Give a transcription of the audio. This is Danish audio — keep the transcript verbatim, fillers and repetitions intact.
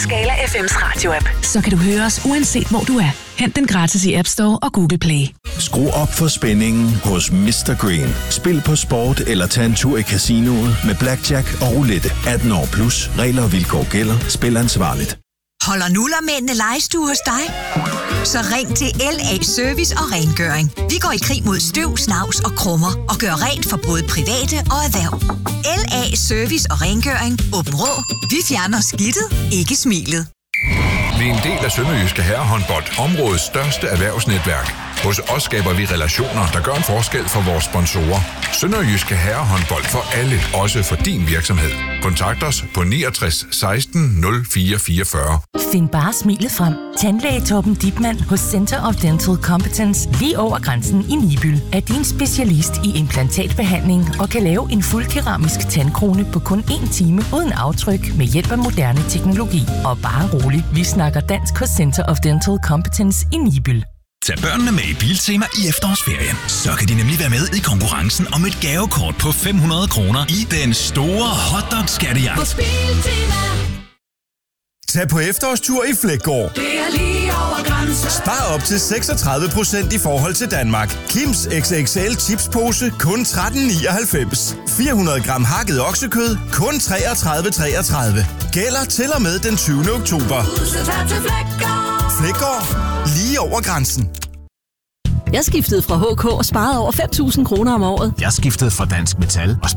Skala F M's radio-app. Så kan du høre os uanset hvor du er. Hent den gratis i App Store og Google Play. Skru op for spændingen hos mister Green. Spil på sport eller tag en tur i casinoet med blackjack og roulette. atten år plus. Regler og vilkår gælder. Spil ansvarligt. Holder nullermændene legestue hos dig? Så ring til L A Service og Rengøring. Vi går i krig mod støv, snavs og krummer og gør rent for både private og erhverv. L A Service og Rengøring. Åben Rå. Vi fjerner skidtet, ikke smilet. Vi er en del af Sønderjyske Herrehåndbold, områdets største erhvervsnetværk. Hos os skaber vi relationer, der gør en forskel for vores sponsorer. Sønderjyske Herrehåndbold for alle, også for din virksomhed. Kontakt os på niogtres seksten nul fire fireogfyrre. Find bare smilet frem. Tandlæge Torben Dipmann hos Center of Dental Competence lige over grænsen i Nibyl er din specialist i implantatbehandling og kan lave en fuldkeramisk tandkrone på kun én time uden aftryk med hjælp af moderne teknologi. Og bare rolig, vi snakker dansk hos Center of Dental Competence i Nibyl. Tag børnene med i Biltema i efterårsferien. Så kan de nemlig være med i konkurrencen om et gavekort på fem hundrede kroner i den store hotdog-skattejagt. Hos Biltema. Tag på efterårstur i Fleggaard. Det er lige over grænsen. Spar op til seksogtredive procent i forhold til Danmark. Kims X X L chipspose kun tretten nioghalvfems. fire hundrede gram hakket oksekød kun treogtredive treogtredive. Gælder til og med den tyvende oktober. Fleggaard. Lige over grænsen. Jeg skiftede fra H K og sparede over fem tusind kroner om året. Jeg skiftede fra Dansk Metal og